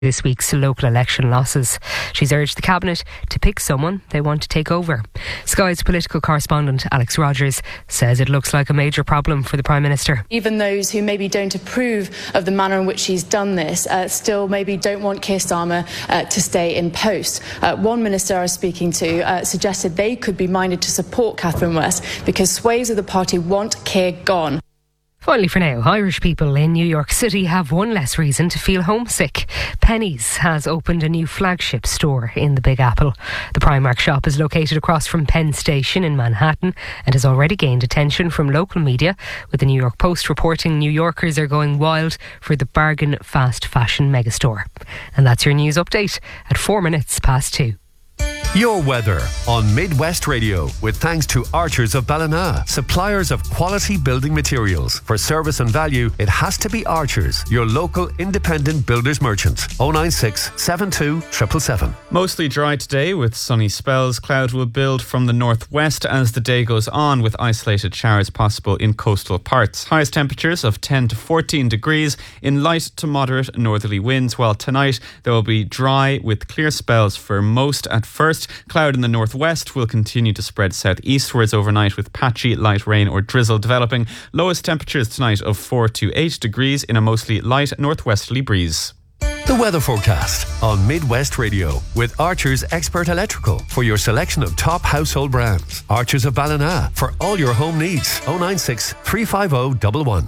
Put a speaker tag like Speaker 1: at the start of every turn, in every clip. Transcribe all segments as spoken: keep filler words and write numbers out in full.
Speaker 1: this week's local election losses. She's urged the Cabinet to pick someone they want to take over. Sky's political correspondent Alex Rogers says it looks like a major problem for the Prime Minister.
Speaker 2: Even those who maybe don't approve of the manner in which she's done this uh, still maybe don't want Keir Starmer uh, to stay in post. Uh, one minister I was speaking to uh, suggested they could be minded to support Catherine West because swathes of the party want Keir gone.
Speaker 1: Finally for now, Irish people in New York City have one less reason to feel homesick. Penny's has opened a new flagship store in the Big Apple. The Primark shop is located across from Penn Station in Manhattan and has already gained attention from local media, with the New York Post reporting New Yorkers are going wild for the bargain fast fashion megastore. And that's your news update at four minutes past two.
Speaker 3: Your weather on Midwest Radio with thanks to Archers of Ballina, suppliers of quality building materials. For service and value, it has to be Archers, your local independent builders merchant. oh nine six, seven two, seven seven seven.
Speaker 4: Mostly dry today with sunny spells. Cloud will build from the northwest as the day goes on, with isolated showers possible in coastal parts. Highest temperatures of ten to fourteen degrees in light to moderate northerly winds, while tonight there will be dry with clear spells for most at first. Cloud in the northwest will continue to spread southeastwards overnight with patchy light rain or drizzle developing. Lowest temperatures tonight of four to eight degrees in a mostly light northwesterly breeze.
Speaker 3: The weather forecast on Midwest Radio with Archers Expert Electrical for your selection of top household brands. Archers of Ballina for all your home needs. oh nine six, three five oh, one one.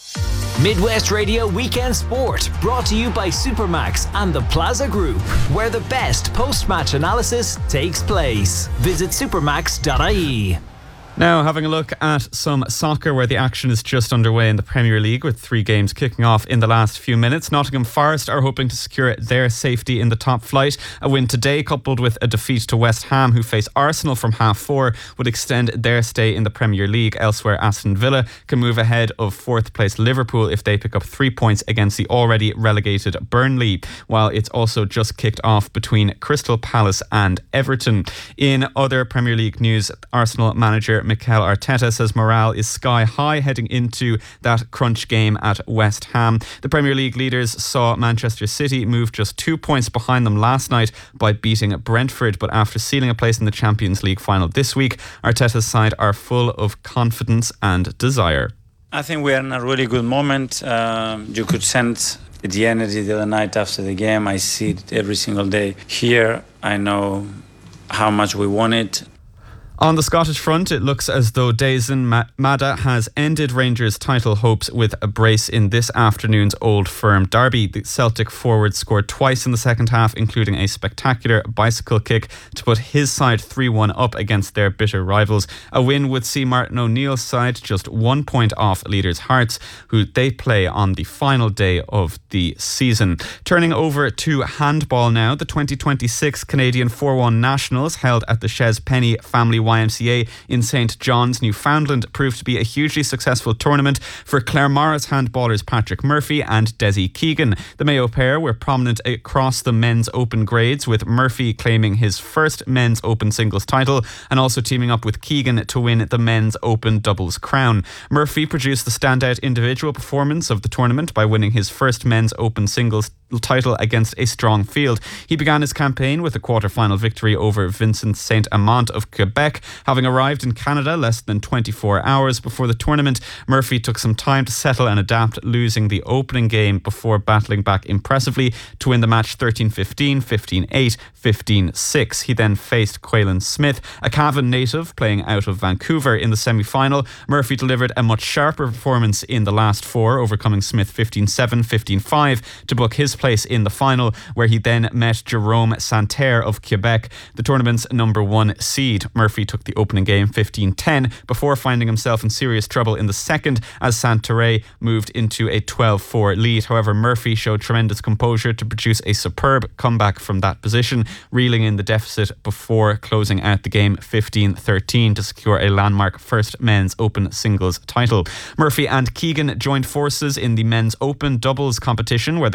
Speaker 5: Midwest Radio Weekend Sport, brought to you by Supermax and the Plaza Group, where the best post-match analysis takes place. Visit supermax dot I E.
Speaker 4: Now, having a look at some soccer where the action is just underway in the Premier League with three games kicking off in the last few minutes. Nottingham Forest are hoping to secure their safety in the top flight. A win today, coupled with a defeat to West Ham, who face Arsenal from half four, would extend their stay in the Premier League. Elsewhere, Aston Villa can move ahead of fourth place Liverpool if they pick up three points against the already relegated Burnley, while it's also just kicked off between Crystal Palace and Everton. In other Premier League news, Arsenal manager Mikel Arteta says morale is sky high heading into that crunch game at West Ham. The Premier League leaders saw Manchester City move just two points behind them last night by beating Brentford, but after sealing a place in the Champions League final this week, Arteta's side are full of confidence and desire.
Speaker 6: I think we are in a really good moment. Um, you could sense the energy the other night after the game. I see it every single day here. I know how much we want it.
Speaker 4: On the Scottish front, it looks as though Dazen Maada has ended Rangers' title hopes with a brace in this afternoon's Old Firm derby. The Celtic forward scored twice in the second half, including a spectacular bicycle kick to put his side three one up against their bitter rivals. A win would see Martin O'Neill's side just one point off leaders Hearts, who they play on the final day of the season. Turning over to handball now, the twenty twenty-six Canadian four one Nationals held at the Shez Penny Family Y M C A in Saint John's, Newfoundland, proved to be a hugely successful tournament for Claremorris handballers Patrick Murphy and Desi Keegan. The Mayo pair were prominent across the men's open grades, with Murphy claiming his first men's open singles title and also teaming up with Keegan to win the men's open doubles crown. Murphy produced the standout individual performance of the tournament by winning his first men's open singles title against a strong field. He began his campaign with a quarter-final victory over Vincent Saint-Amant of Quebec. Having arrived in Canada less than twenty-four hours before the tournament, Murphy took some time to settle and adapt, losing the opening game before battling back impressively to win the match thirteen fifteen, fifteen eight, fifteen six. He then faced Quaylen Smith, a Cavan native playing out of Vancouver, in the semi-final. Murphy delivered a much sharper performance in the last four, overcoming Smith fifteen seven, fifteen five to book his place in the final, where he then met Jerome Santerre of Quebec, the tournament's number one seed. Murphy took the opening game fifteen ten before finding himself in serious trouble in the second as Santerre moved into a twelve four lead. However, Murphy showed tremendous composure to produce a superb comeback from that position, reeling in the deficit before closing out the game fifteen thirteen to secure a landmark first men's open singles title. Murphy and Keegan joined forces in the men's open doubles competition, where the Claremorris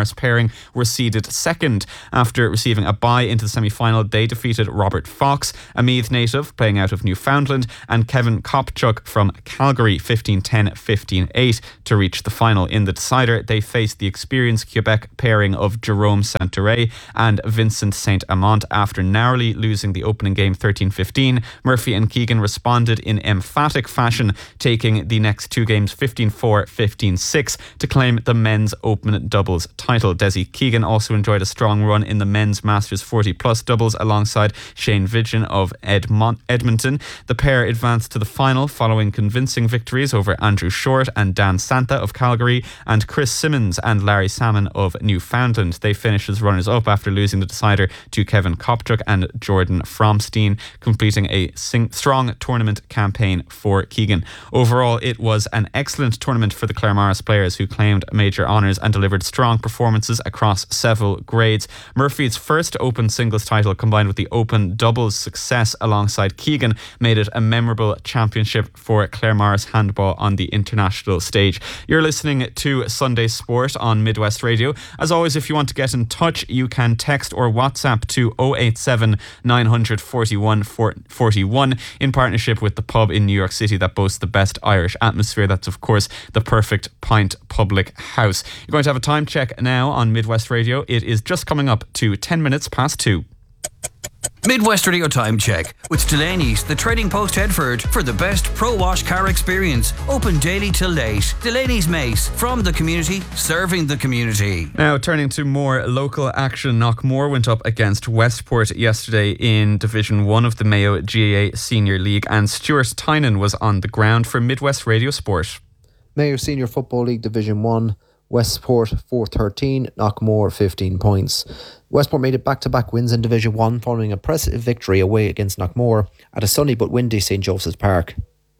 Speaker 4: Claremorris pairing were seeded second. After receiving a bye into the semi-final, they defeated Robert Fox, a Meath native playing out of Newfoundland, and Kevin Kopchuk from Calgary, fifteen ten, fifteen eight, to reach the final. In the decider, they faced the experienced Quebec pairing of Jerome Santoré and Vincent Saint-Amant. After narrowly losing the opening game thirteen fifteen, Murphy and Keegan responded in emphatic fashion, taking the next two games fifteen four, fifteen six to claim the men's open doubles title. Desi Keegan also enjoyed a strong run in the men's Masters forty plus doubles alongside Shane Vidgen of Edmont- Edmonton. The pair advanced to the final following convincing victories over Andrew Short and Dan Santa of Calgary and Chris Simmons and Larry Salmon of Newfoundland. They finished as runners-up after losing the decider to Kevin Kopchuk and Jordan Fromstein, completing a sing- strong tournament campaign for Keegan. Overall, it was an excellent tournament for the Claremorris players, who claimed major honours and delivered strong performances across several grades. Murphy's first Open singles title, combined with the Open doubles success alongside Keegan, made it a memorable championship for Claremorris handball on the international stage. You're listening to Sunday Sport on Midwest Radio. As always, if you want to get in touch, you can text or WhatsApp to oh eight seven, nine four one, four one in partnership with the pub in New York City that boasts the best Irish atmosphere. That's, of course, the Perfect Pint Public House. You're going to have a time check now on Midwest Radio. It is just coming up to ten minutes past two.
Speaker 7: Midwest Radio Time Check with Delaney's, the Trading Post Headford, for the best pro-wash car experience. Open daily till late. Delaney's Mace, from the community, serving the community.
Speaker 4: Now, turning to more local action, Knockmore went up against Westport yesterday in Division one of the Mayo G A A Senior League, and Stuart Tynan was on the ground for Midwest Radio Sport.
Speaker 8: Mayo Senior Football League Division one, Westport four thirteen, Knockmore fifteen points. Westport made it back-to-back wins in Division one following a impressive victory away against Knockmore at a sunny but windy St Joseph's Park.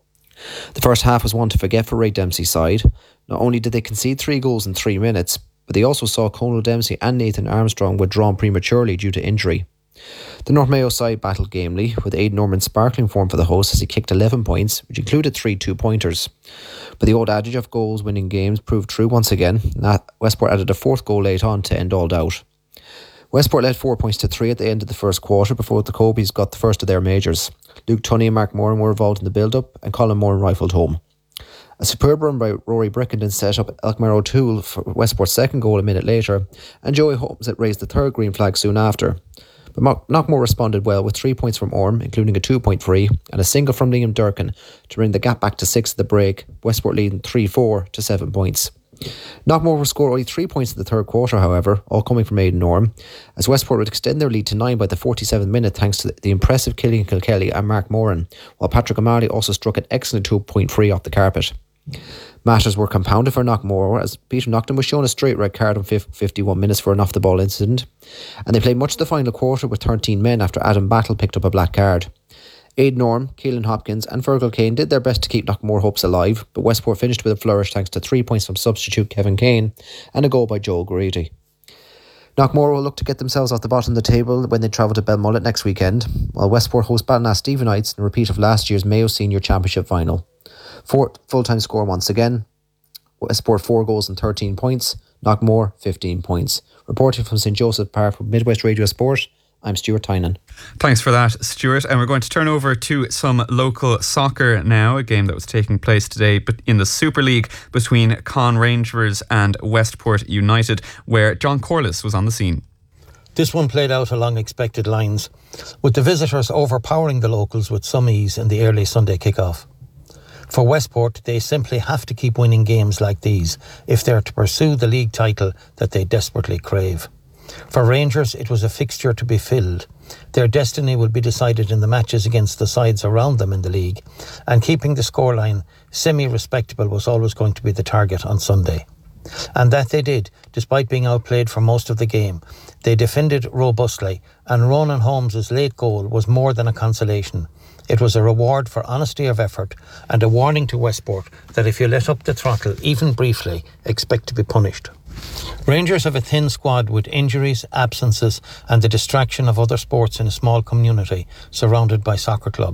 Speaker 8: The first half was one to forget for Ray Dempsey's side. Not only did they concede three goals in three minutes, but they also saw Conal Dempsey and Nathan Armstrong withdrawn prematurely due to injury. The North Mayo side battled gamely, with Aidan Norman sparkling form for the host as he kicked eleven points, which included three two-pointers. But the old adage of goals winning games proved true once again. Westport added a fourth goal late on to end all doubt. Westport led four points to three at the end of the first quarter before the Cobies got the first of their majors. Luke Tunney and Mark Moran were involved in the build-up, and Colin Moran rifled home. A superb run by Rory Brickenden set up Elkmar O'Toole for Westport's second goal a minute later, and Joey Holmes had raised the third green flag soon after. But Knockmore responded well with three points from Orm, including a two-point free, and a single from Liam Durkin to bring the gap back to six at the break, Westport leading three four to seven points. Knockmore would score only three points in the third quarter, however, all coming from Aidan Norm, as Westport would extend their lead to nine by the forty-seventh minute thanks to the impressive Killian Kilkelly and Mark Moran, while Patrick O'Malley also struck an excellent two-point free off the carpet. Matters were compounded for Knockmore as Peter Knockton was shown a straight red card on fifty-one minutes for an off-the-ball incident, and they played much of the final quarter with thirteen men after Adam Battle picked up a black card. Aidan Norm, Keelan Hopkins and Fergal Kane did their best to keep Knockmore hopes alive, but Westport finished with a flourish thanks to three points from substitute Kevin Kane and a goal by Joel Grady. Knockmore will look to get themselves off the bottom of the table when they travel to Belmullet next weekend, while Westport host Ballina Stephenites in a repeat of last year's Mayo Senior Championship final. Four full-time score once again. Westport four goals and thirteen points, Knockmore fifteen points. Reporting from St Joseph Park for Midwest Radio Sport, I'm Stuart Tynan.
Speaker 4: Thanks for that, Stuart. And we're going to turn over to some local soccer now, a game that was taking place today in the Super League between Con Rangers and Westport United, where John Corliss was on the scene.
Speaker 9: This one played out along expected lines, with the visitors overpowering the locals with some ease in the early Sunday kickoff. For Westport, they simply have to keep winning games like these if they're to pursue the league title that they desperately crave. For Rangers, it was a fixture to be filled. Their destiny will be decided in the matches against the sides around them in the league, and keeping the scoreline semi-respectable was always going to be the target on Sunday. And that they did, despite being outplayed for most of the game. They defended robustly, and Ronan Holmes' late goal was more than a consolation. It was a reward for honesty of effort and a warning to Westport that if you let up the throttle, even briefly, expect to be punished. Rangers have a thin squad with injuries, absences and the distraction of other sports in a small community surrounded by soccer clubs.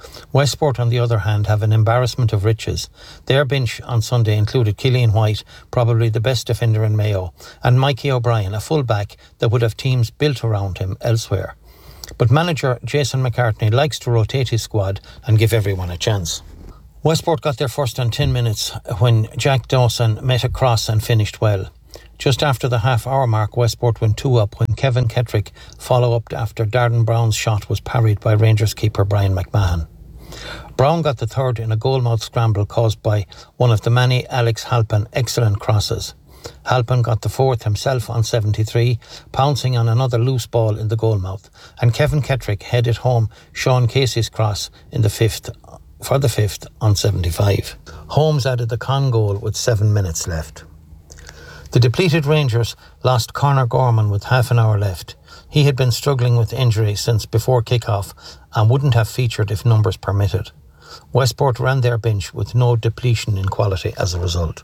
Speaker 9: Westport, on the other hand, have an embarrassment of riches. Their bench on Sunday included Killian White, probably the best defender in Mayo, and Mikey O'Brien, a full-back that would have teams built around him elsewhere. But manager Jason McCartney likes to rotate his squad and give everyone a chance. Westport got their first on ten minutes when Jack Dawson met a cross and finished well. Just after the half-hour mark, Westport went two up when Kevin Kettrick followed up after Darden Brown's shot was parried by Rangers keeper Brian McMahon. Brown got the third in a goalmouth scramble caused by one of the many Alex Halpin excellent crosses. Halpin got the fourth himself on seventy-three, pouncing on another loose ball in the goalmouth, and Kevin Kettrick headed home Sean Casey's cross in the fifth for the fifth on seventy-five. Holmes added the Con goal with seven minutes left. The depleted Rangers lost Conor Gorman with half an hour left. He had been struggling with injury since before kick-off and wouldn't have featured if numbers permitted. Westport ran their bench with no depletion in quality as a result.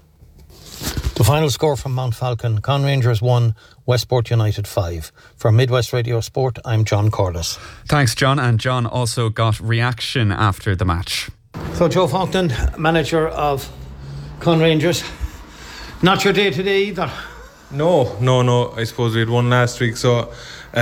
Speaker 9: The final score from Mount Falcon: Con Rangers one, Westport United five. For Midwest Radio Sport, I'm John Corliss.
Speaker 4: Thanks, John. And John also got reaction after the match.
Speaker 9: So Joe Faulkner, manager of Con Rangers, not your day today either.
Speaker 10: No, no, no. I suppose we had one last week, so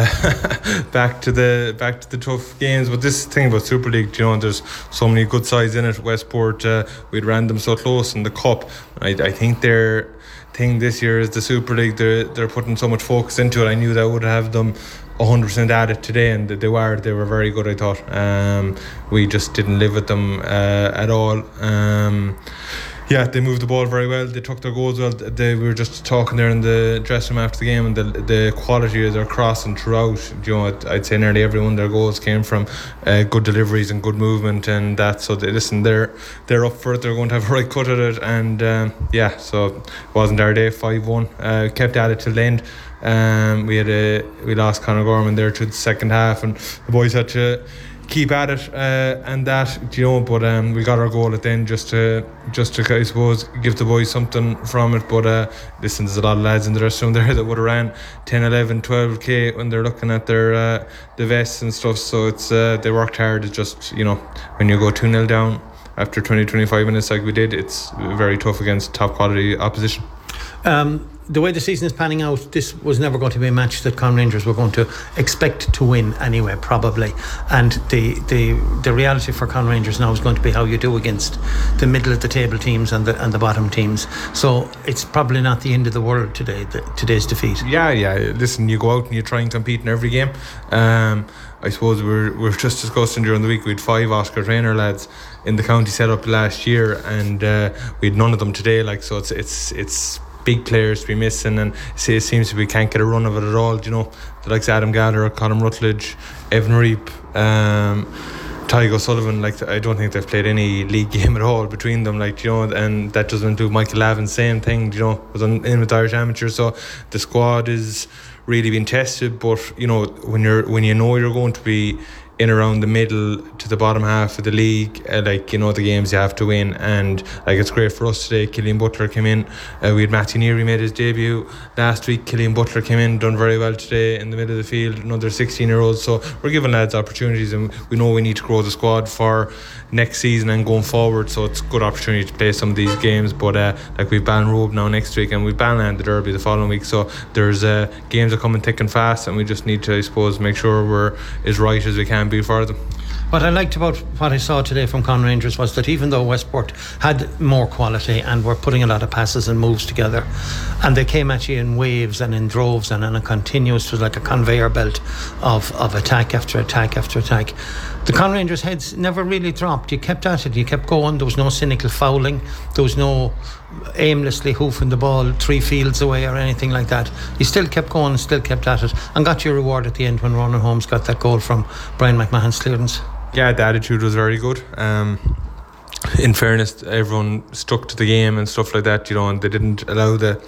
Speaker 10: uh, back to the back to the tough games. But this thing about Super League, you know, there's so many good sides in it. Westport, uh, we'd ran them so close in the cup. I, I think their thing this year is the Super League. They're they're putting so much focus into it. I knew that would have them one hundred percent at it today, and they were they were very good, I thought. Um, we just didn't live with them uh, at all. Um, Yeah, they moved the ball very well. They took their goals well. They we were just talking there in the dressing room after the game, and the the quality of their crossing throughout. You know, I'd, I'd say nearly every one of their goals came from uh, good deliveries and good movement, and that. So they, listen, they're they're up for it. They're going to have a right cut at it, and um, yeah. So it wasn't our day. five one. Uh, kept at it till the end. Um, we had a we lost Conor Gorman there through the second half, and the boys had to keep at it uh, and that, you know, but um, we got our goal at the end just to just to I suppose give the boys something from it. But uh, listen, there's a lot of lads in the dressing room there that would have ran ten, eleven, twelve k when they're looking at their uh, the vests and stuff. So it's uh, they worked hard. It's just, you know, when you go two nil down after twenty, twenty-five minutes like we did, it's very tough against top quality opposition.
Speaker 9: Um, the way the season is panning out, this was never going to be a match that Con Rangers were going to expect to win anyway, probably. And the the, the reality for Con Rangers now is going to be how you do against the middle of the table teams and the and the bottom teams. So it's probably not the end of the world today, the, today's defeat.
Speaker 10: Yeah, yeah. Listen, you go out and you try and compete in every game. Um, I suppose we're we're just discussing during the week. We had five Oscar Traynor lads in the county set up last year, and uh, we had none of them today. Like, so it's it's it's. big players to be missing, and it seems to be we can't get a run of it at all. You know, the likes of Adam Gallagher, Colin Rutledge, Evan Reap, um, Tygo Sullivan. Like, I don't think they've played any league game at all between them. Like, you know, and that doesn't include Michael Lavin. Same thing. You know, was on, in with Irish Amateur. So the squad is really being tested. But you know, when you're when you know you're going to be in around the middle to the bottom half of the league, uh, like, you know, the games you have to win, and like, it's great for us today. Killian Butler came in, uh, we had Matthew Neary made his debut last week. Killian Butler came in, done very well today in the middle of the field, another sixteen year old. So we're giving lads opportunities, and we know we need to grow the squad for next season and going forward. So it's a good opportunity to play some of these games. But uh, like, we've Ballinrobe now next week, and we've Ballinland the Derby the following week. So there's uh, games that come in thick and fast, and we just need to, I suppose, make sure we're as right as we can be for them.
Speaker 9: What I liked about what I saw today from Con Rangers was that even though Westport had more quality and were putting a lot of passes and moves together, and they came at you in waves and in droves and in a continuous, it was like a conveyor belt of, of attack after attack after attack, the Con Rangers' heads never really dropped. You kept at it, you kept going. There was no cynical fouling, there was no aimlessly hoofing the ball three fields away or anything like that. You still kept going and still kept at it, and got your reward at the end when Ronan Holmes got that goal from Brian McMahon's clearance.
Speaker 10: Yeah, the attitude was very good. Um, in fairness, everyone stuck to the game and stuff like that, you know, and they didn't allow the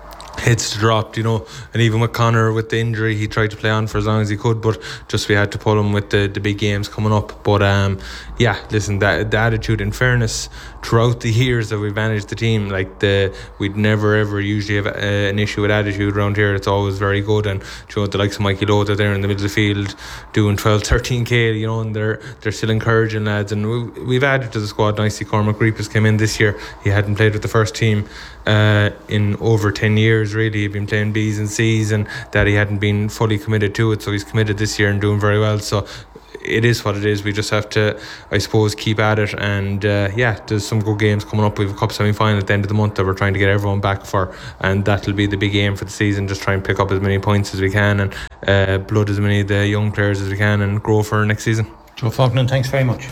Speaker 10: heads to drop, you know. And even with Conor, with the injury, he tried to play on for as long as he could, but just we had to pull him with the, the big games coming up. But um, yeah, listen, the, the attitude, in fairness throughout the years that we've managed the team, like the we'd never ever usually have uh, an issue with attitude around here. It's always very good, and you know, the likes of Mikey Loda there in the middle of the field doing twelve, thirteen K, you know, and they're they're still encouraging lads, and we, we've added to the squad nicely. Cormac Reapers came in this year. He hadn't played with the first team uh, in over ten years really. He'd been playing B's and C's, and that he hadn't been fully committed to it, so he's committed this year and doing very well. So it is what it is. We just have to, I suppose, keep at it, and uh, yeah, there's some good games coming up. We have a cup semi-final at the end of the month that we're trying to get everyone back for, and that'll be the big aim for the season. Just try and pick up as many points as we can, and uh, blood as many of the young players as we can, and grow for next season.
Speaker 9: Joe Faulkner, thanks very much.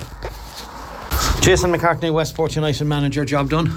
Speaker 9: Jason McCartney, Westport United manager, job done?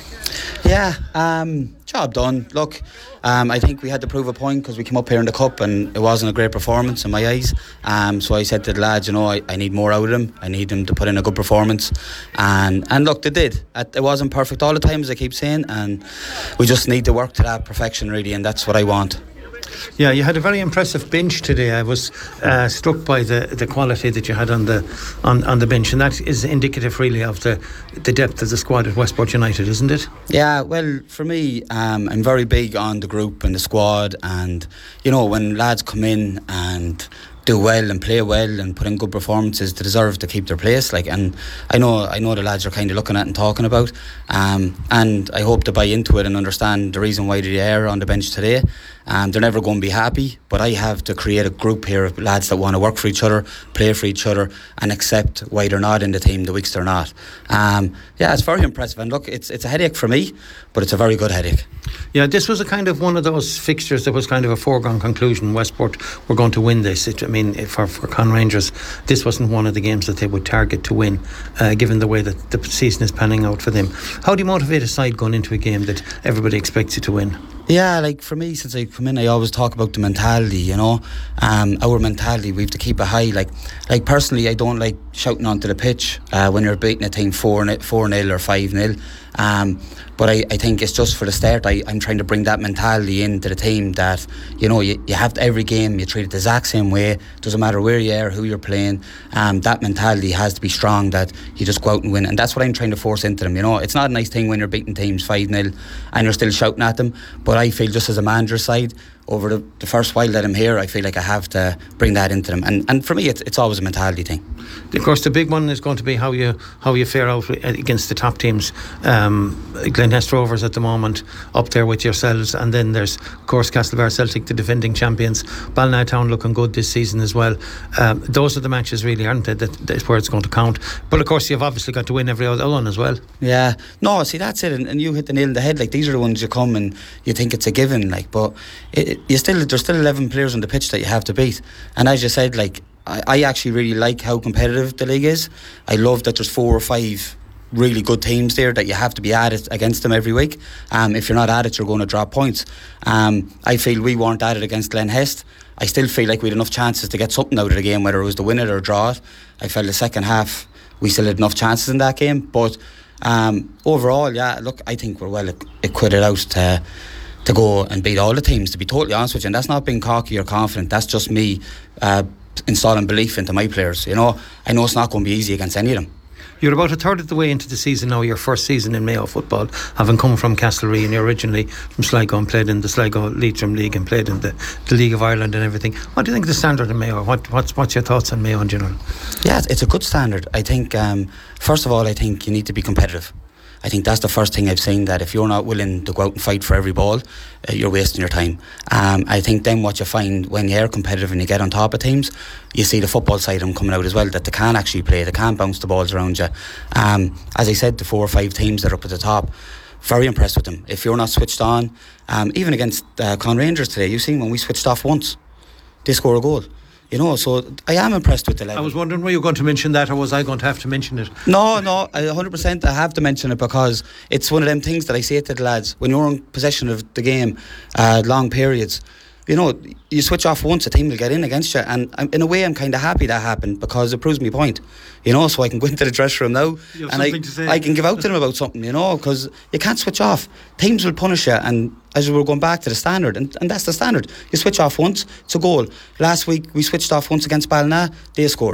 Speaker 11: Yeah, um, job done. Look, um, I think we had to prove a point because we came up here in the cup and it wasn't a great performance in my eyes. Um, so I said to the lads, you know, I, I need more out of them. I need them to put in a good performance. And and look, they did. It wasn't perfect all the time, as I keep saying, and we just need to work to that perfection, really, and that's what I want.
Speaker 9: Yeah, you had a very impressive bench today. I was uh, struck by the, the quality that you had on the on, on the bench, and that is indicative really of the the depth of the squad at Westport United, isn't it?
Speaker 11: Yeah, well, for me, um, I'm very big on the group and the squad, and you know, when lads come in and do well and play well and put in good performances, they deserve to keep their place. Like, and I know, I know the lads are kind of looking at and talking about, um, and I hope to buy into it and understand the reason why they're on the bench today. Um, they're never going to be happy, but I have to create a group here of lads that want to work for each other, play for each other, and accept why they're not in the team the weeks they're not. Um, yeah, it's very impressive, and look, it's it's a headache for me, but it's a very good headache.
Speaker 9: Yeah, this was a kind of one of those fixtures that was kind of a foregone conclusion. Westport were going to win this. It, I mean, for, for Con Rangers, this wasn't one of the games that they would target to win, uh, given the way that the season is panning out for them. How do you motivate a side going into a game that everybody expects you to win?
Speaker 11: Yeah, like for me, since I come in, I always talk about the mentality, you know, um, our mentality. We have to keep it high. Like, like personally, I don't like shouting onto the pitch uh, when you're beating a team four nil or five nil. Um, but I, I think it's just for the start. I, I'm trying to bring that mentality into the team that, you know, you, you have to, every game you treat it the exact same way. Doesn't matter where you are, who you're playing. Um, that mentality has to be strong, that you just go out and win. And that's what I'm trying to force into them. You know, it's not a nice thing when you're beating teams five nil and you're still shouting at them. But I feel just as a manager's side, over the, the first while that I'm here, I feel like I have to bring that into them, and and for me it's it's always a mentality thing.
Speaker 9: Of course, the big one is going to be how you how you fare out against the top teams. um, Glenhest Rovers at the moment up there with yourselves, and then there's of course Castlebar Celtic, the defending champions. Ballinatown looking good this season as well. Um, those are the matches really, aren't they? That, that's where it's going to count. But of course you've obviously got to win every other one as well.
Speaker 11: Yeah, no, see, that's it, and, and you hit the nail on the head. Like, these are the ones you come and you think it's a given, like, but it, you still there's still eleven players on the pitch that you have to beat. And as you said, like, I, I actually really like how competitive the league is. I love that there's four or five really good teams there that you have to be at it against them every week. Um, if you're not at it, you're going to drop points. Um, I feel we weren't at it against Glenhest. I still feel like we had enough chances to get something out of the game, whether it was to win it or draw it. I felt the second half we still had enough chances in that game, but um, overall, yeah, look, I think we're well equipped out to to go and beat all the teams, to be totally honest with you. And that's not being cocky or confident, that's just me uh, installing belief into my players. You know, I know it's not going to be easy against any of them.
Speaker 9: You're about a third of the way into the season now, your first season in Mayo football, having come from Castlereagh, and you're originally from Sligo and played in the Sligo Leitrim League and played in the, the League of Ireland and everything. What do you think of the standard in Mayo? What, what's, what's your thoughts on Mayo in general?
Speaker 11: Yeah, it's a good standard. I think, um, first of all, I think you need to be competitive. I think that's the first thing I've seen, that if you're not willing to go out and fight for every ball, uh, you're wasting your time. Um, I think then what you find when you're competitive and you get on top of teams, you see the football side of them coming out as well, that they can actually play, they can bounce the balls around you. Um, as I said, the four or five teams that are up at the top, very impressed with them. If you're not switched on, um, even against uh, Con Rangers today, you've seen when we switched off once, they score a goal. You know, so I am impressed with the level.
Speaker 9: I was wondering, were you going to mention that, or was I going to have to mention it?
Speaker 11: No, no, one hundred percent I have to mention it, because it's one of them things that I say to the lads, when you're in possession of the game, uh, long periods, you know, you switch off once, a team will get in against you, and I'm, in a way I'm kind of happy that happened, because it proves my point, you know, so I can go into the dressing room now and I, I can give out to them about something, you know, because you can't switch off. Teams will punish you, and as we were going back to the standard, and, and that's the standard, you switch off once, it's a goal. Last week we switched off once against Ballina, they scored.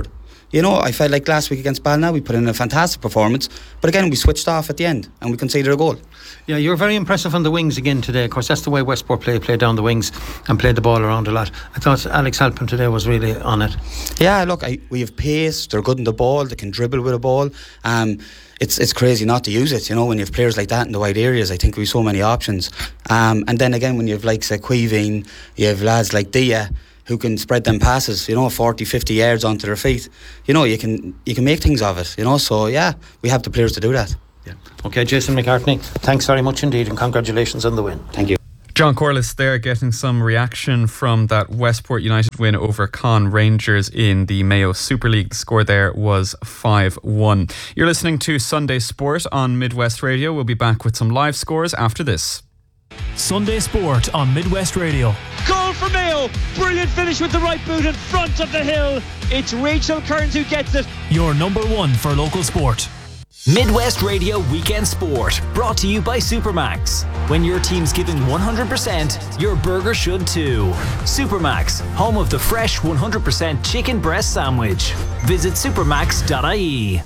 Speaker 11: You know, I felt like last week against Ballina we put in a fantastic performance, but again we switched off at the end and we conceded a goal.
Speaker 9: Yeah, you were very impressive on the wings again today. Of course, that's the way Westport play, play down the wings and play the ball around a lot. I thought Alex Halpin today was really on it.
Speaker 11: Yeah, look, I, we have pace, they're good in the ball, they can dribble with a ball. Um, it's it's crazy not to use it, you know, when you have players like that in the wide areas. I think we have so many options. Um, and then again, when you have like, say, Queeveen, you have lads like Dia, who can spread them passes, you know, forty, fifty yards onto their feet. You know, you can you can make things of it, you know. So, yeah, we have the players to do that.
Speaker 9: Yeah. OK, Jason McCartney, thanks very much indeed and congratulations on the win.
Speaker 11: Thank you.
Speaker 4: John Corliss there getting some reaction from that Westport United win over Con Rangers in the Mayo Super League. The score there was five one. You're listening to Sunday Sport on Midwest Radio. We'll be back with some live scores after this.
Speaker 5: Sunday Sport on Midwest Radio.
Speaker 12: Goal for Mayo. Brilliant finish with the right boot in front of the hill. It's Rachel Kearns who gets it.
Speaker 5: Your number one for local sport.
Speaker 13: Midwest Radio Weekend Sport, brought to you by Supermax. When your team's giving one hundred percent, your burger should too. Supermax, home of the fresh one hundred percent chicken breast sandwich. Visit supermax dot I E.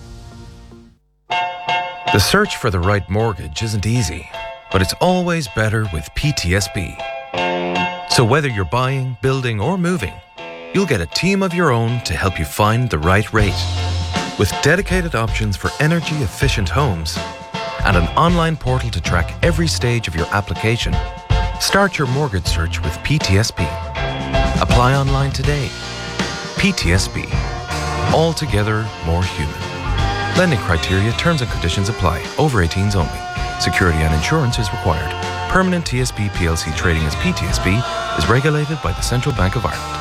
Speaker 14: The search for the right mortgage isn't easy, but it's always better with P T S B. So whether you're buying, building, or moving, you'll get a team of your own to help you find the right rate. With dedicated options for energy-efficient homes and an online portal to track every stage of your application, start your mortgage search with P T S B. Apply online today. P T S B. Altogether more human. Lending criteria, terms and conditions apply. Over eighteens only. Security and insurance is required. Permanent T S B P L C trading as P T S B is regulated by the Central Bank of Ireland.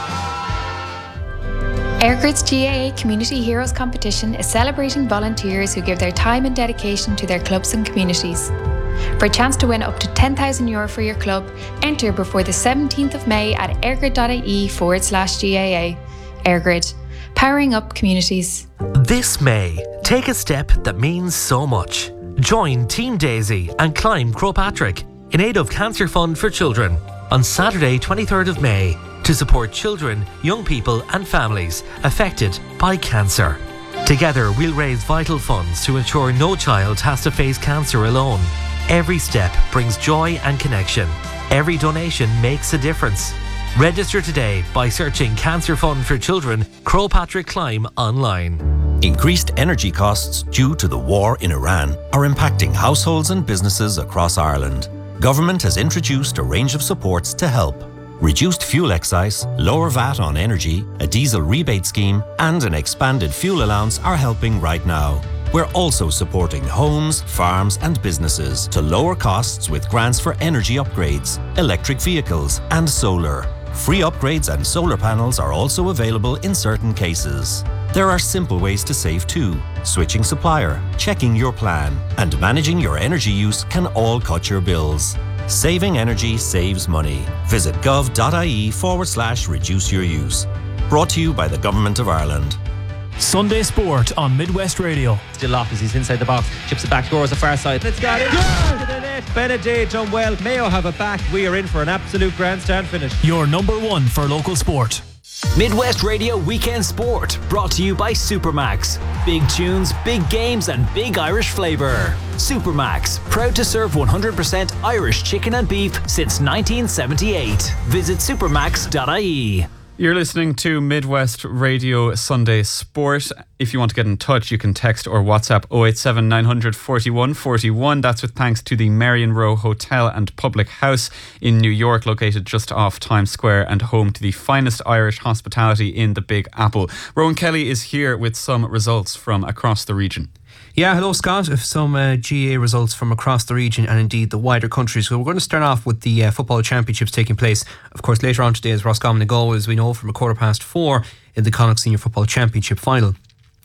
Speaker 15: Airgrid's G A A Community Heroes Competition is celebrating volunteers who give their time and dedication to their clubs and communities. For a chance to win up to ten thousand euro for your club, enter before the seventeenth of May at airgrid.ie forward slash GAA. Airgrid, powering up communities.
Speaker 16: This May, take a step that means so much. Join Team Daisy and climb Croagh Patrick in aid of Cancer Fund for Children on Saturday twenty-third of May to support children, young people and families affected by cancer. Together we'll raise vital funds to ensure no child has to face cancer alone. Every step brings joy and connection. Every donation makes a difference. Register today by searching Cancer Fund for Children, Croagh Patrick Climb online.
Speaker 17: Increased energy costs due to the war in Iran are impacting households and businesses across Ireland. Government has introduced a range of supports to help. Reduced fuel excise, lower V A T on energy, a diesel rebate scheme, and an expanded fuel allowance are helping right now. We're also supporting homes, farms, and businesses to lower costs with grants for energy upgrades, electric vehicles, and solar. Free upgrades and solar panels are also available in certain cases. There are simple ways to save too. Switching supplier, checking your plan, and managing your energy use can all cut your bills. Saving energy saves money. Visit gov.ie forward slash reduce your use. Brought to you by the Government of Ireland.
Speaker 5: Sunday Sport on Midwest Radio.
Speaker 18: Still off as he's inside the box. Chips it back, scores the far side. Let's go. To the net. Benedict done well. Mayo have it back. We are in for an absolute grandstand finish.
Speaker 5: Your number one for local sport.
Speaker 13: Midwest Radio Weekend Sport, brought to you by Supermax. Big tunes, big games and big Irish flavour. Supermax, proud to serve one hundred percent Irish chicken and beef since nineteen seventy-eight. Visit supermax dot I E.
Speaker 4: You're listening to Midwest Radio Sunday Sport. If you want to get in touch, you can text or WhatsApp oh eight seven nine hundred forty-one forty-one. That's with thanks to the Marion Row Hotel and Public House in New York, located just off Times Square and home to the finest Irish hospitality in the Big Apple. Rowan Kelly is here with some results from across the region.
Speaker 19: Yeah, hello Scott. Some uh, G A A results from across the region and indeed the wider country. So we're going to start off with the uh, football championships taking place. Of course, later on today is Roscommon Galway, as we know, from a quarter past four in the Connacht Senior Football Championship final.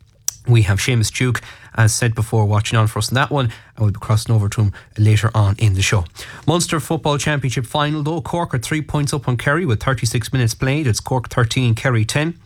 Speaker 19: We have Seamus Duke, as said before, watching on for us in that one, and we'll be crossing over to him later on in the show. Munster Football Championship final though, Cork are three points up on Kerry with thirty-six minutes played. It's Cork thirteen, Kerry ten.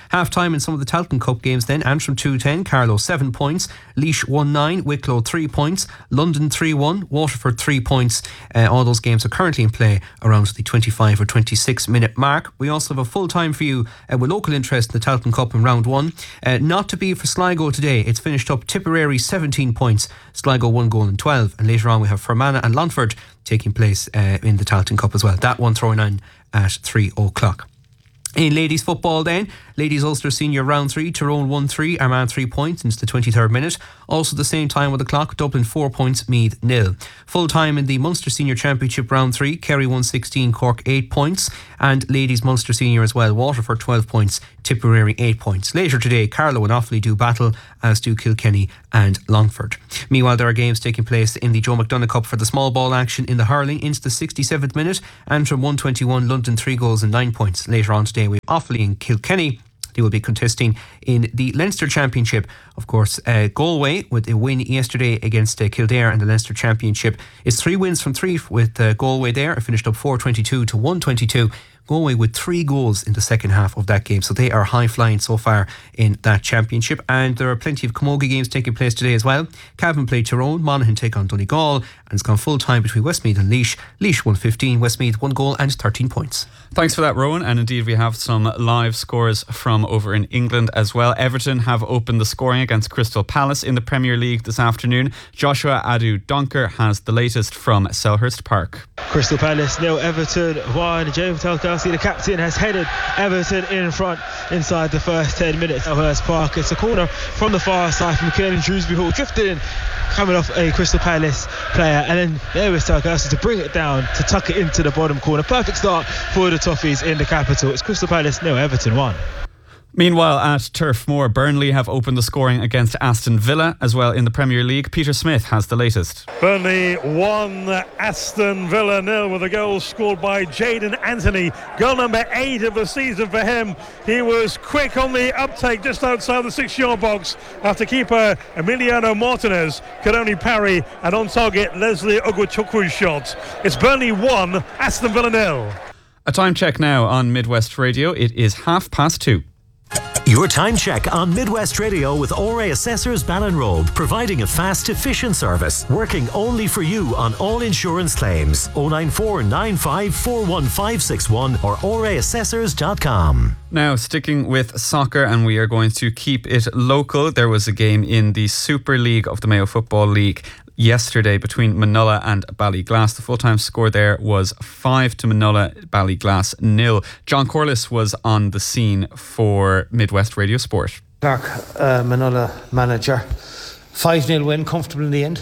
Speaker 19: Half time in some of the Tailteann Cup games then. Antrim two ten, Carlow seven points, Laois one nine, Wicklow three points, London three one, Waterford three points. Uh, all those games are currently in play around the twenty-five or twenty-six minute mark. We also have a full time for you uh, with local interest in the Tailteann Cup in round one. Uh, not to be for Sligo today. It's finished up Tipperary seventeen points, Sligo one goal and twelve. And later on we have Fermanagh and Longford taking place uh, in the Tailteann Cup as well. That one throwing on at three o'clock. In ladies football then, ladies Ulster Senior round three, Tyrone one three, Armagh three points into the twenty-third minute. Also the same time with the clock, Dublin four points, Meath nil. Full time in the Munster Senior Championship round three, Kerry one sixteen, Cork eight points. And ladies Munster Senior as well, Waterford twelve points, Tipperary eight points. Later today, Carlow and Offaly do battle, as do Kilkenny and Longford. Meanwhile, there are games taking place in the Joe McDonagh Cup for the small ball action in the hurling into the sixty-seventh minute. Antrim one twenty-one, London three goals and nine points. Later on today, we have Offaly and Kilkenny. They will be contesting in the Leinster Championship. Of course, uh, Galway with a win yesterday against uh, Kildare in the Leinster Championship. It's three wins from three with uh, Galway there. It finished up four twenty-two to one twenty-two. Galway with three goals in the second half of that game. So they are high flying so far in that championship. And there are plenty of camogie games taking place today as well. Cavan play Tyrone, Monaghan take on Donegal, and it's gone full time between Westmeath and Laois. Laois one fifteen, Westmeath one goal and thirteen points.
Speaker 4: Thanks for that, Rowan. And indeed, we have some live scores from over in England as well. Everton have opened the scoring against Crystal Palace in the Premier League this afternoon. Joshua Adu-Donker has the latest from Selhurst Park.
Speaker 12: Crystal Palace nil, Everton one. James Talkowski, the captain, has headed Everton in front inside the first ten minutes of Selhurst Park. It's a corner from the far side from Kieran Shrewsbury, who drifted in, coming off a Crystal Palace player, and then there was Talkowski to bring it down, to tuck it into the bottom corner. Perfect start for the Toffees in the capital. It's Crystal Palace nil, Everton one.
Speaker 4: Meanwhile, at Turf Moor, Burnley have opened the scoring against Aston Villa as well in the Premier League. Peter Smith has the latest.
Speaker 20: Burnley one, Aston Villa nil, with a goal scored by Jayden Anthony. Goal number eight of the season for him. He was quick on the uptake just outside the six-yard box after keeper Emiliano Martinez could only parry an on-target Leslie Ogwuchukwu's shot. It's Burnley one, Aston Villa nil.
Speaker 4: A time check now on Midwest Radio. It is half past two.
Speaker 16: Your time check on Midwest Radio with O R A Assessors Ballinrobe, providing a fast, efficient service, working only for you on all insurance claims. oh nine four nine five four one five six one or O R A assessors dot com.
Speaker 4: Now, sticking with soccer, and we are going to keep it local. There was a game in the Super League of the Mayo Football League yesterday between Manola and Ballyglass. The full-time score there was five to Manola, Ballyglass nil. John Corliss was on the scene for Midwest Radio Sport.
Speaker 9: Clark, uh, Manola manager. five nil win, comfortable in the end?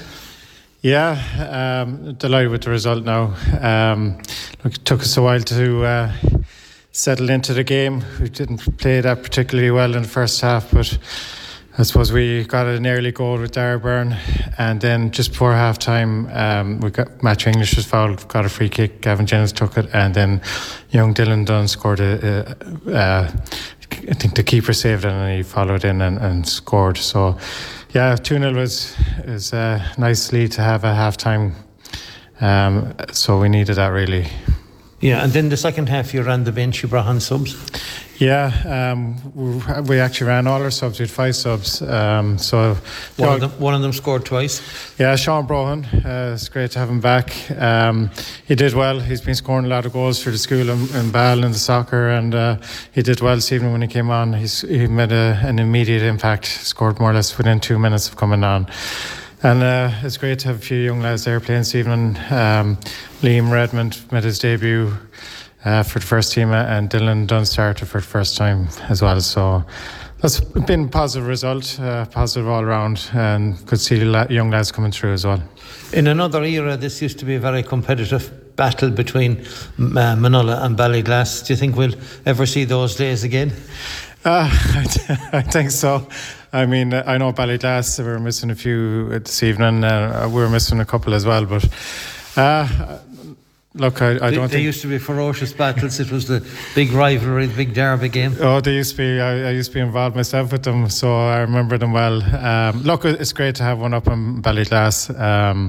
Speaker 21: Yeah, um, delighted with the result now. Um, look, it took us a while to uh, settle into the game. We didn't play that particularly well in the first half, but I suppose we got an early goal with Darburn, and then just before half time, um, we got Matthew English was fouled, got a free kick. Gavin Jennings took it, and then young Dylan Dunn scored a. a, a I think the keeper saved it, and he followed in and, and scored. So, yeah, two nil was is a nice lead to have at half time. Um, so we needed that really.
Speaker 9: Yeah, and then the second half you ran the bench, you brought on subs.
Speaker 21: Yeah, um, we actually ran all our subs. We had five subs. Um, so
Speaker 9: one of, them, one of them scored twice.
Speaker 21: Yeah, Sean Brohan. Uh, it's great to have him back. Um, he did well. He's been scoring a lot of goals for the school in, in Ball and the soccer, and uh, he did well this evening when he came on. He's, he made a, an immediate impact. Scored more or less within two minutes of coming on. And uh, it's great to have a few young lads there playing this evening. Um, Liam Redmond made his debut uh, for the first team, and Dylan Dunn started for the first time as well. So that's been a positive result, uh, positive all around, and could see young lads coming through as well.
Speaker 9: In another era, this used to be a very competitive battle between uh, Manola and Ballyglass. Do you think we'll ever see those days again?
Speaker 21: Uh, I think so. I mean, I know Ballyglass, we were missing a few this evening. Uh, we were missing a couple as well. But uh, look, I, I
Speaker 9: they,
Speaker 21: don't
Speaker 9: they
Speaker 21: think...
Speaker 9: They used to be ferocious battles. It was the big rivalry, the big derby game.
Speaker 21: Oh, they used to be. I, I used to be involved myself with them, so I remember them well. Um, look, it's great to have one up in Ballyglass. Um,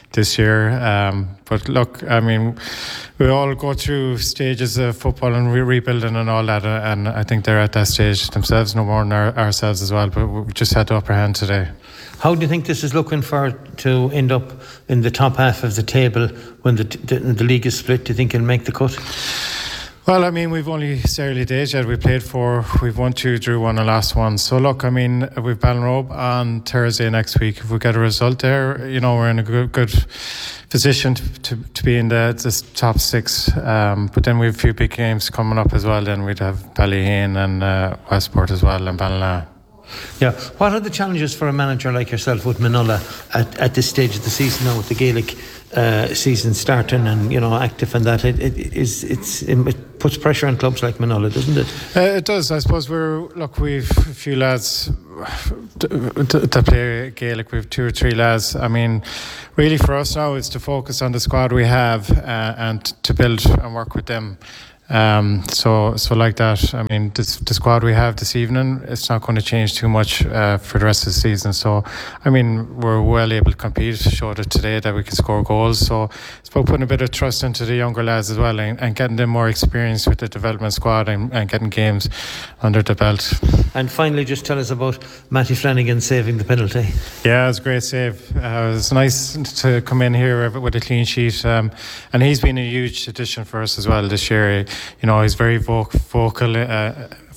Speaker 21: this year. Um, but look, I mean, we all go through stages of football and re- rebuilding and all that, and I think they're at that stage themselves, no more than our, ourselves as well. But we just had the upper hand today.
Speaker 9: How do you think this is looking for to end up in the top half of the table when the the, the league is split? Do you think it'll make the cut?
Speaker 21: Well, I mean, we've only it's early days yet. We played four, we've won two, drew one, and lost one. So look, I mean, we've Ballinrobe on Thursday next week. If we get a result there, you know, we're in a good, good position to, to, to be in the, the top six. Um, but then we have a few big games coming up as well. Then we'd have Ballyhane and uh, Westport as well, and Ballina.
Speaker 9: Yeah. What are the challenges for a manager like yourself with Manola at, at this stage of the season now, with the Gaelic uh, season starting and, you know, active and that? It, it, is, it's, it puts pressure on clubs like Manola, doesn't it?
Speaker 21: Uh, it does. I suppose we're, look, we've a few lads to play Gaelic. We've two or three lads. I mean, really for us now is to focus on the squad we have uh, and to build and work with them. Um, so, so like that. I mean, this, the squad we have this evening, it's not going to change too much uh, for the rest of the season. So, I mean, we're well able to compete. Showed it today that we can score goals. So, it's about putting a bit of trust into the younger lads as well, and, and getting them more experience with the development squad and, and getting games under the belt.
Speaker 9: And finally, just tell us about Matty Flanagan saving the penalty.
Speaker 21: Yeah, it was a great save. Uh, it was nice to come in here with a clean sheet, um, and he's been a huge addition for us as well this year. You know, he's very vocal uh,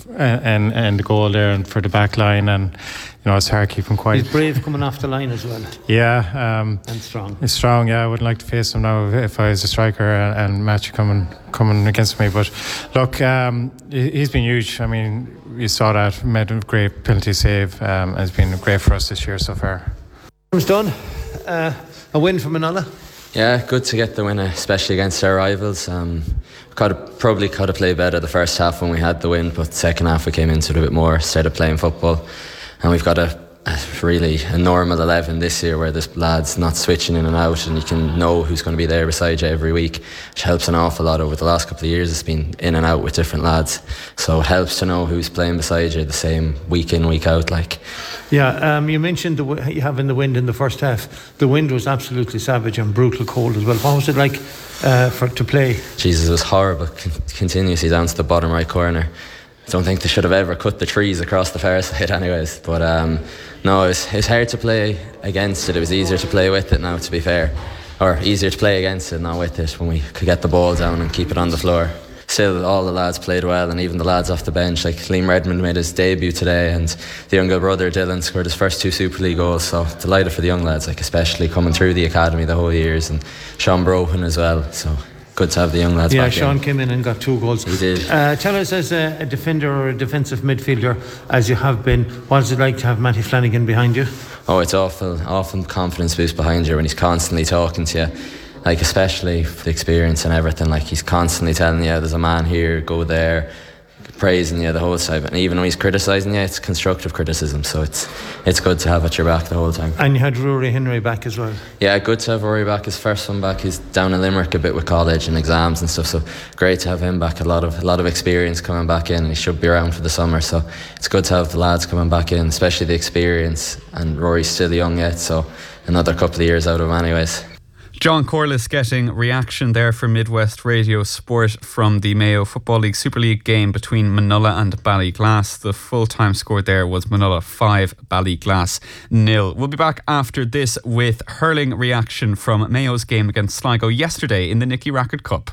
Speaker 21: and and the goal there and for the back line, and you know, it's hard to keep him quiet.
Speaker 9: He's brave coming off the line as well.
Speaker 21: Yeah, um,
Speaker 9: and strong.
Speaker 21: He's strong. Yeah, I wouldn't like to face him now if I was a striker and, and Matthew coming coming against me. But look, um, he's been huge. I mean, you saw that, made a great penalty save. Um, has been great for us this year so far.
Speaker 9: It's done. Uh, a win for Manola.
Speaker 2: Yeah, good to get the win, especially against our rivals. Um, could have, probably could have played better the first half when we had the win, but second half we came into it a bit more, started playing football, and we've got a, a really a normal eleven this year where there's lads not switching in and out, and you can know who's going to be there beside you every week, which helps an awful lot. Over the last couple of years it's been in and out with different lads, so it helps to know who's playing beside you the same week in, week out. Like,
Speaker 9: yeah, um, you mentioned the w- having the wind in the first half. The wind was absolutely savage and brutal cold as well. What was it like uh, for to play?
Speaker 2: Jesus, it was horrible, Con- continuously down to the bottom right corner. I don't think they should have ever cut the trees across the far side anyways, but um, no, it was, it was hard to play against it. It was easier to play with it now, to be fair, or easier to play against it, not with it, when we could get the ball down and keep it on the floor. Still, all the lads played well, and even the lads off the bench, like Liam Redmond made his debut today, and the younger brother Dylan scored his first two Super League goals. So delighted for the young lads, like especially coming through the academy the whole years, and Sean Brohan as well. So good to have the young lads
Speaker 9: yeah,
Speaker 2: back
Speaker 9: Sean
Speaker 2: in.
Speaker 9: came in and got two goals.
Speaker 2: He did.
Speaker 9: Uh, tell us, as a, a defender or a defensive midfielder, as you have been, what is it like to have Matty Flanagan behind you?
Speaker 2: Oh, it's awful, awful confidence boost behind you when he's constantly talking to you. Like, especially for the experience and everything, like he's constantly telling you there's a man here, go there, praising you the whole time. And even when he's criticising you, it's constructive criticism, so it's it's good to have at your back the whole time.
Speaker 9: And you had Rory Henry back as well.
Speaker 2: Yeah, good to have Rory back. His first one back. He's down in Limerick a bit with college and exams and stuff, so great to have him back. A lot of a lot of experience coming back in, and he should be around for the summer, so it's good to have the lads coming back in, especially the experience. And Rory's still young yet, so another couple of years out of him anyways.
Speaker 4: John Corliss getting reaction there from Midwest Radio Sport from the Mayo Football League Super League game between Manola and Ballyglass. The full-time score there was Manola five, Ballyglass nil. We'll be back after this with hurling reaction from Mayo's game against Sligo yesterday in the Nicky Rackard Cup.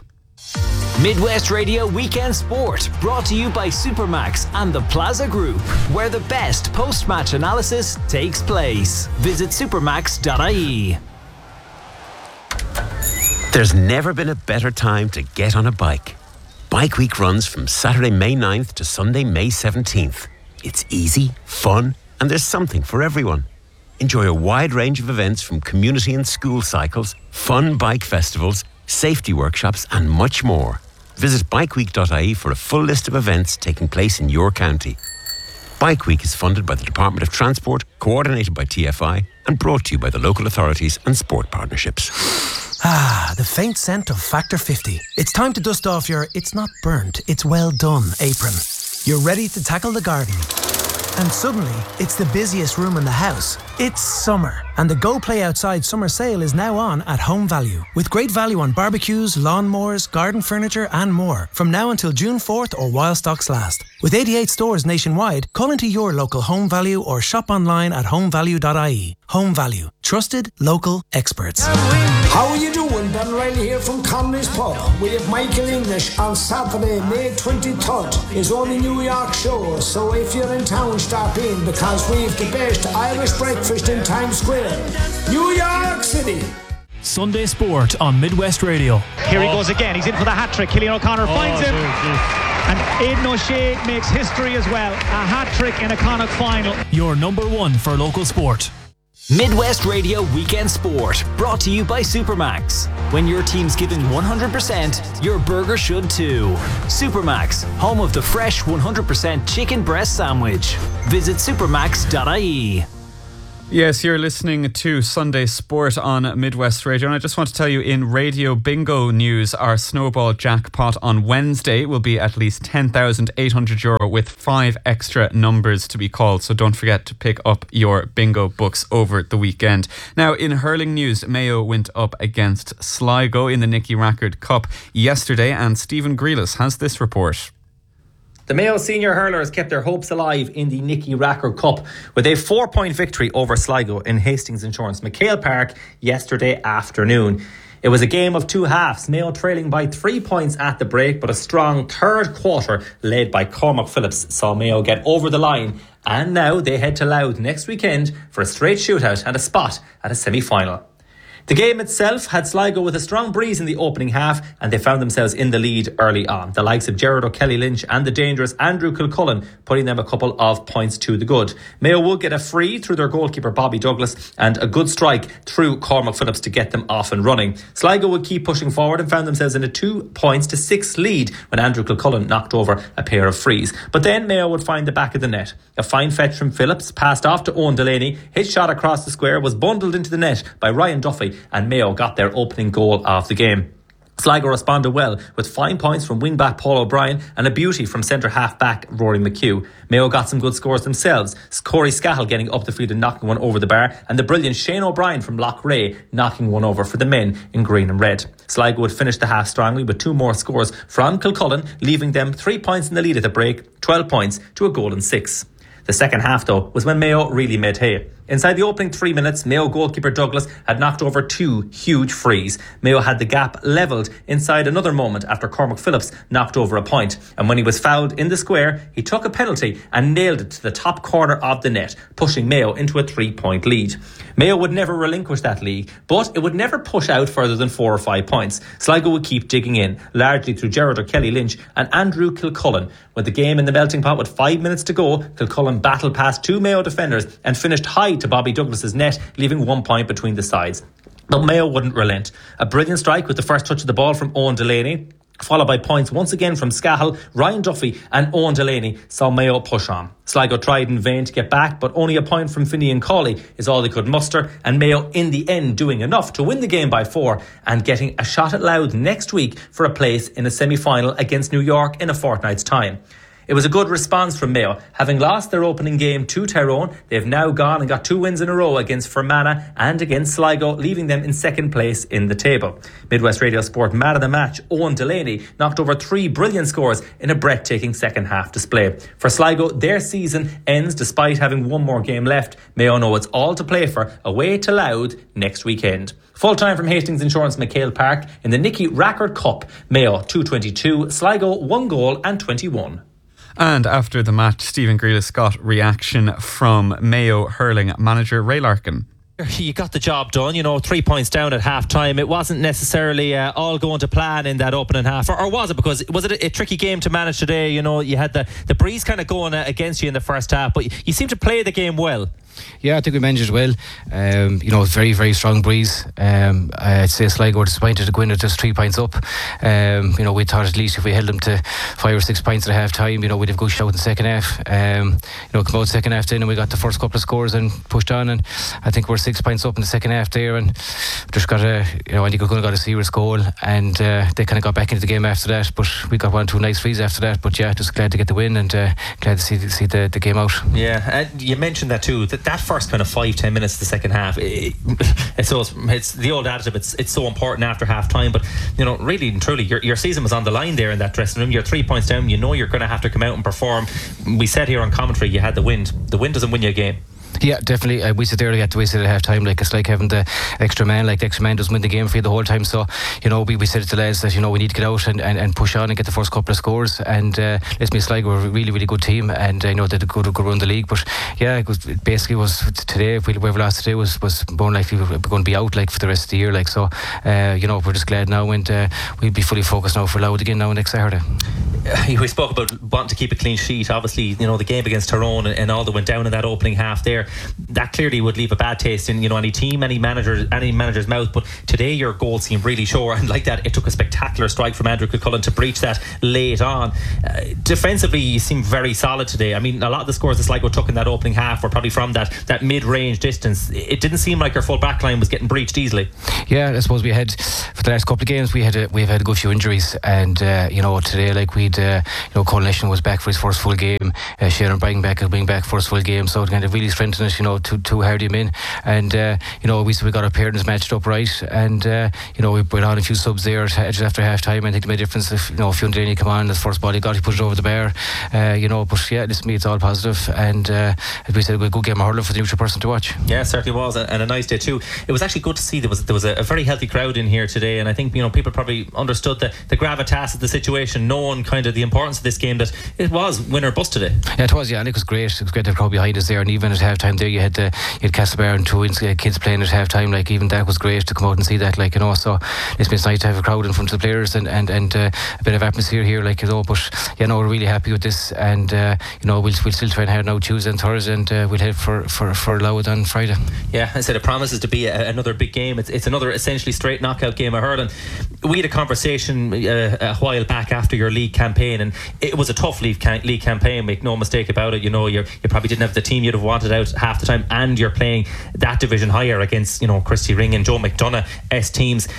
Speaker 5: Midwest Radio Weekend Sport, brought to you by Supermax and the Plaza Group, where the best post-match analysis takes place. Visit supermax dot I E.
Speaker 22: There's never been a better time to get on a bike. Bike Week runs from Saturday, May ninth to Sunday, May seventeenth. It's easy, fun, and there's something for everyone. Enjoy a wide range of events from community and school cycles, fun bike festivals, safety workshops, and much more. Visit bike week dot I E for a full list of events taking place in your county. Bike Week is funded by the Department of Transport, coordinated by T F I, and brought to you by the local authorities and sport partnerships.
Speaker 23: Ah, the faint scent of Factor fifty. It's time to dust off your "it's not burnt, it's well done" apron. You're ready to tackle the garden. And suddenly, it's the busiest room in the house. It's summer, And the Go Play Outside summer sale is now on at Home Value, with great value on barbecues, lawnmowers, garden furniture and more, from now until June fourth or while stocks last. With eighty-eight stores nationwide, call into your local Home Value or shop online at home value dot I E. Home Value. Trusted, local experts.
Speaker 1: How are you doing? Ben Riley here from Conley's Pub. We have Michael English on Saturday, May twenty-third. His only New York show, so if you're in town, stop in, because we've the best Irish breakfast in Times Square. New York City.
Speaker 5: Sunday Sport on Midwest Radio.
Speaker 3: Here he goes again. He's in for the hat-trick. Killian O'Connor oh, finds him. Geez, geez. And Aidan O'Shea makes history as well. A hat-trick in a Connacht final.
Speaker 5: Your number one for local sport. Midwest Radio Weekend Sport, brought to you by Supermax. When your team's giving one hundred percent, your burger should too. Supermax, home of the fresh one hundred percent chicken breast sandwich. Visit supermax dot I E.
Speaker 4: Yes, you're listening to Sunday Sport on Midwest Radio, and I just want to tell you in Radio Bingo news, our snowball jackpot on Wednesday will be at least ten thousand eight hundred euro with five extra numbers to be called, so don't forget to pick up your bingo books over the weekend. Now, in hurling news, Mayo went up against Sligo in the Nicky Rackard Cup yesterday, and Stephen Grealis has this report.
Speaker 6: The Mayo senior hurlers kept their hopes alive in the Nicky Rackard Cup with a four-point victory over Sligo in Hastings Insurance McHale Park yesterday afternoon. It was a game of two halves, Mayo trailing by three points at the break, but a strong third quarter led by Cormac Phillips saw Mayo get over the line, and now they head to Louth next weekend for a straight shootout and a spot at a semi-final. The game itself had Sligo with a strong breeze in the opening half, and they found themselves in the lead early on. The likes of Gerard O'Kelly Lynch and the dangerous Andrew Kilcullen putting them a couple of points to the good. Mayo would get a free through their goalkeeper Bobby Douglas and a good strike through Cormac Phillips to get them off and running. Sligo would keep pushing forward and found themselves in a two points to six lead when Andrew Kilcullen knocked over a pair of frees. But then Mayo would find the back of the net. A fine fetch from Phillips, passed off to Owen Delaney, his shot across the square was bundled into the net by Ryan Duffy, and Mayo got their opening goal of the game. Sligo responded well with fine points from wing-back Paul O'Brien and a beauty from centre-half-back Rory McHugh. Mayo got some good scores themselves, Corey Scahill getting up the field and knocking one over the bar, and the brilliant Shane O'Brien from Lochray knocking one over for the men in green and red. Sligo would finish the half strongly with two more scores from Kilcullen, leaving them three points in the lead at the break, twelve points to a goal and six. The second half, though, was when Mayo really made hay. Inside the opening three minutes, Mayo goalkeeper Douglas had knocked over two huge frees. Mayo had the gap levelled inside another moment after Cormac Phillips knocked over a point. And when he was fouled in the square, he took a penalty and nailed it to the top corner of the net, pushing Mayo into a three-point lead. Mayo would never relinquish that lead, but it would never push out further than four or five points. Sligo would keep digging in, largely through Gerard O'Kelly Lynch and Andrew Kilcullen. With the game in the melting pot with five minutes to go, Kilcullen battled past two Mayo defenders and finished high to Bobby Douglas's net, leaving one point between the sides. But Mayo wouldn't relent. A brilliant strike with the first touch of the ball from Owen Delaney, followed by points once again from Scahill, Ryan Duffy and Owen Delaney, saw Mayo push on. Sligo tried in vain to get back, but only a point from Finian Cawley is all they could muster, and Mayo in the end doing enough to win the game by four and getting a shot at Louth next week for a place in a semi-final against New York in a fortnight's time. It was a good response from Mayo. Having lost their opening game to Tyrone, they've now gone and got two wins in a row against Fermanagh and against Sligo, leaving them in second place in the table. Midwest Radio Sport man of the match, Owen Delaney, knocked over three brilliant scores in a breathtaking second half display. For Sligo, their season ends despite having one more game left. Mayo know it's all to play for away to Louth next weekend. Full time from Hastings Insurance McHale Park in the Nicky Rackard Cup. Mayo two twenty-two, Sligo one goal and twenty-one.
Speaker 4: And after the match, Stephen Grealis got reaction from Mayo hurling manager Ray Larkin.
Speaker 18: You got the job done, you know, three points down at half time. It wasn't necessarily uh, all going to plan in that opening half, or, or was it? Because was it a, a tricky game to manage today? You know, you had the, the breeze kind of going uh, against you in the first half, but you, you seem to play the game well.
Speaker 24: Yeah, I think we managed it well. Um, you know, very, very strong breeze. Um, I'd say Sligo were disappointed to go in at just three points up. Um, you know, we thought at least if we held them to five or six points at half time, you know, we'd have good shout in the second half. Um, you know, come out second half then and we got the first couple of scores and pushed on, and I think we're six points up in the second half there, and just got a, you know, Andy Kilcullen got a serious goal, and uh, they kind of got back into the game after that, but we got one, two nice frees after that. But yeah, just glad to get the win and uh, glad to see, see the, the game out.
Speaker 18: Yeah, and you mentioned that too, that that first kind of five ten minutes of the second half, it, it's so it's the old adage, it's it's so important after half time. But you know, really and truly, your, your season was on the line there in that dressing room. You're three points down. You know you're going to have to come out and perform. We said here on commentary, you had the wind. The wind doesn't win you a game.
Speaker 24: Yeah, definitely. Uh, we sit there, we had to waste it at half time. Like, it's like having the extra man. Like, the extra man doesn't win the game for you the whole time. So, you know, we, we said to the lads that, you know, we need to get out and, and, and push on and get the first couple of scores. And uh, let's be Sligo were a really, really good team. And I uh, know they did a good, good run the league. But yeah, it, was, it basically was today, if we were lost today, was, was more likely we were going to be out like for the rest of the year. Like, so, uh, you know, we're just glad now. And uh, we'll be fully focused now for Louth again now next Saturday.
Speaker 18: We spoke about wanting to keep a clean sheet. Obviously, you know, the game against Tyrone and, and all that went down in that opening half there, that clearly would leave a bad taste in, you know, any team, any manager, any manager's mouth. But today your goal seemed really sure, and like that, it took a spectacular strike from Andrew Cullen to breach that late on. Uh, defensively, you seem very solid today. I mean, a lot of the scores that Sligo took in that opening half were probably from that, that mid-range distance. It didn't seem like our full back line was getting breached easily.
Speaker 24: Yeah, I suppose we had, for the last couple of games, we had a, we've had a good few injuries, and uh, you know, today, like we'd uh, you know, Coalition was back for his first full game, uh, Sharon Bryan back being back for his full game, so it kind of really strengthened us, you know, two, two hardy men. And uh, you know, we we got our pairings matched up right, and uh, you know, we put on a few subs there just after half time. I think it made a difference if, you know, Fionn Delaney come on, the first ball he got, he put it over the bar, uh, you know. But yeah, this me it's all positive, and uh, as we said, a good game of hurling for the neutral person to watch.
Speaker 18: Yeah, it certainly was, and a nice day too. It was actually good to see there was there was a, a very healthy crowd in here today, and I think, you know, people probably understood the, the gravitas of the situation, knowing kind of the importance of this game, that it was win or bust today.
Speaker 24: Yeah, it was, yeah, and it was great. It was great to have a crowd behind us there, and even at half time there, you had the you had Castlebar and two kids playing at half time. Like, even that was great to come out and see that, like, you know. So it's been nice to have a crowd in front of the players and and, and uh, a bit of atmosphere here, like, you know. But yeah, no, we're really happy with this, and uh, you know, we'll we'll still try and head now Tuesday and Thursday, and uh, we'll head for for for Louth on Friday.
Speaker 18: Yeah, I said it promises to be a, another big game. It's it's another essentially straight knockout game of hurling. We had a conversation uh, a while back after your league campaign, and it was a tough league, ca- league campaign, make no mistake about it. You know, you you probably didn't have the team you'd have wanted out half the time, and you're playing that division higher against, you know, Christy Ring and Joe McDonough S teams.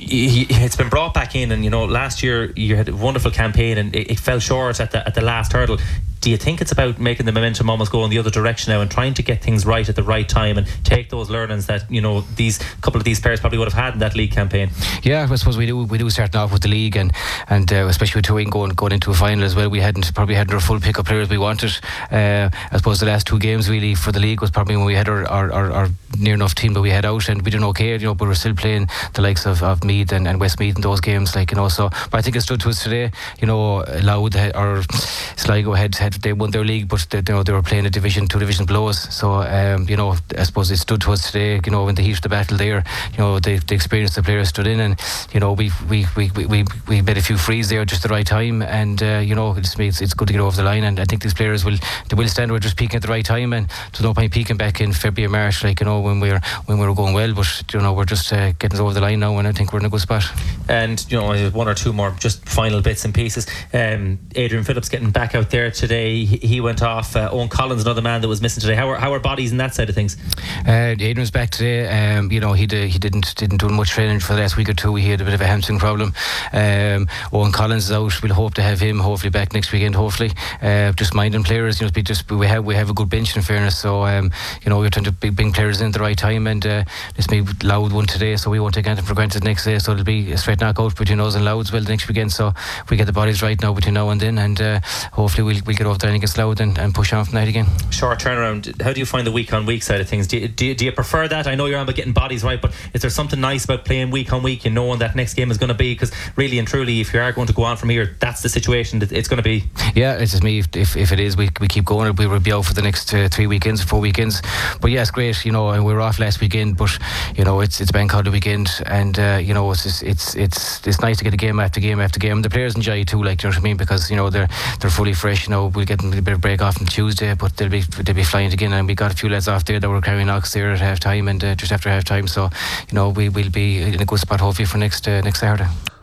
Speaker 18: It's been brought back in, and you know, last year you had a wonderful campaign, and it, it fell short at the at the last hurdle. Do you think it's about making the momentum almost go in the other direction now and trying to get things right at the right time and take those learnings that, you know, these couple of these players probably would have had in that league campaign?
Speaker 24: Yeah, I suppose we do we do starting off with the league, and and uh, especially with Tyrone going going into a final as well. We hadn't probably had our full pick of players we wanted. Uh, I suppose the last two games really for the league was probably when we had our, our, our, our near enough team that we had out, and we did okay, you know, but we're still playing the likes of, of Meath and, and Westmeath in those games, like, you know. So, but I think it stood to us today, you know. Louth or Sligo had, had they won their league, but they, you know, they were playing a division, two division below us. So um, you know, I suppose it stood to us today, you know, in the heat of the battle there. You know, the, the experience the players stood in, and you know, we we, we, we, we made a few frees there just the right time, and uh, you know, it's, it's it's good to get over the line, and I think these players will they will stand with just peaking at the right time, and there's no point peaking back in February, March, like, you know, when we're when we were going well, but you know, we're just uh, getting over the line now, and I think we're in a good spot.
Speaker 18: And you know, one or two more just final bits and pieces. um, Adrian Phillips getting back out there today, he, he went off. uh, Owen Collins, another man that was missing today. How are, how are bodies in that side of things?
Speaker 24: uh, Adrian's back today. Um, you know, he did, he didn't didn't do much training for the last week or two. He had a bit of a hamstring problem. um, Owen Collins is out. We'll hope to have him hopefully back next weekend, hopefully. Uh, just minding players, you know, just we have we have a good bench, in fairness, so um, you know, we're trying to bring players in at the right time, and uh, this may be Louth one today, so we won't take anything for granted next day, so it'll be a straight knockout between us and Louth as well the next weekend. So we get the bodies right now between now and then, and uh, hopefully we'll, we'll get over there against Louth and, and push on from that again.
Speaker 18: Short turnaround. How do you find the week on week side of things? Do you, do you, do you prefer that? I know you're on about getting bodies right, but is there something nice about playing week on week and knowing that next game is going to be, because really and truly, if you are going to go on from here, that's the situation that it's going to be.
Speaker 24: Yeah, it's just me. If, if, if it is, we, we keep going. We will be out for the next uh, three weekends, four weekends. But yeah, it's great, you know, and we were off last weekend, but you know, it's it's bank holiday weekend, and uh, you know, it's just, it's it's it's nice to get a game after game after game. And the players enjoy it too, like, you know what I mean, because you know, they're they're fully fresh. You know, we'll get them a bit of break off on Tuesday, but they'll be they'll be flying again, and we got a few lads off there that were carrying ox there at half time and uh, just after half time. So you know, we will be in a good spot hopefully for next uh, next Saturday.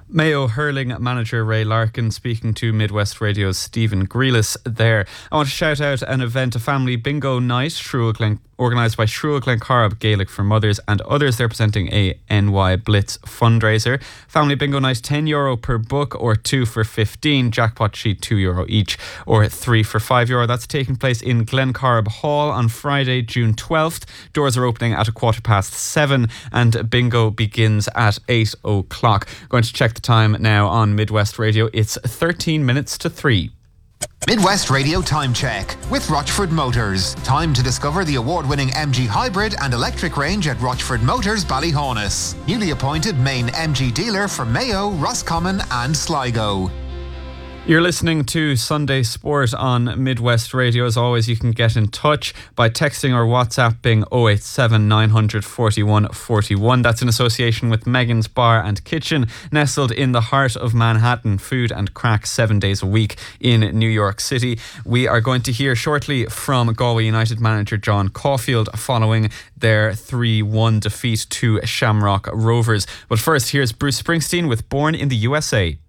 Speaker 4: Mayo hurling manager Ray Larkin speaking to Midwest Radio's Stephen Grealis there. I want to shout out an event, a family bingo night, Shrua Glen, organised by Shrua Glencorrib Gaelic for Mothers and others. They're presenting a N Y Blitz fundraiser. Family bingo night, ten euro per book or two for fifteen. Jackpot sheet, two euro each or three for five euro. That's taking place in Glencorrib Hall on Friday, June twelfth. Doors are opening at a quarter past seven and bingo begins at eight o'clock. Going to check the time now on Midwest Radio. It's thirteen minutes to three.
Speaker 7: Midwest Radio Time Check with Rochford Motors. Time to discover the award-winning M G Hybrid and electric range at Rochford Motors, Ballyhonus. Newly appointed main M G dealer for Mayo, Roscommon and Sligo.
Speaker 4: You're listening to Sunday Sport on Midwest Radio. As always, you can get in touch by texting or WhatsApping oh eight seven, nine four one, four one. That's in association with Megan's Bar and Kitchen, nestled in the heart of Manhattan. Food and crack seven days a week in New York City. We are going to hear shortly from Galway United manager John Caulfield following their three one defeat to Shamrock Rovers. But first, here's Bruce Springsteen with Born in the U S A.